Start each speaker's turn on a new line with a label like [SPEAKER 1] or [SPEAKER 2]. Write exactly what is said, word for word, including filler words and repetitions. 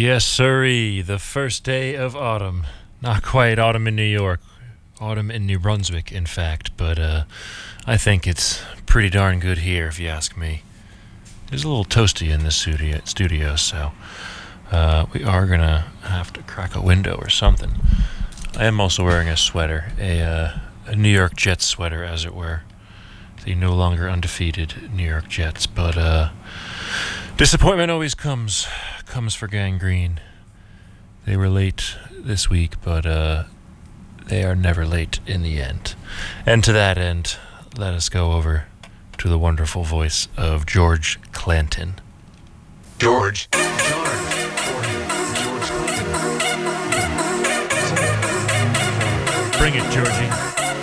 [SPEAKER 1] Yes, sirree. The first day of autumn. Not quite autumn in New York. Autumn in New Brunswick, in fact. But uh, I think it's pretty darn good here, if you ask me. It's a little toasty in this studio, studio so uh, we are going to have to crack a window or something. I am also wearing a sweater, a, uh, a New York Jets sweater, as it were. The no longer undefeated New York Jets. But uh, disappointment always comes, comes for Gang Green. They were late this week, but uh, they are never late in the end. And to that end, let us go over to the wonderful voice of George Clanton.
[SPEAKER 2] George.
[SPEAKER 3] George. George Clinton.
[SPEAKER 1] Bring it, Georgie.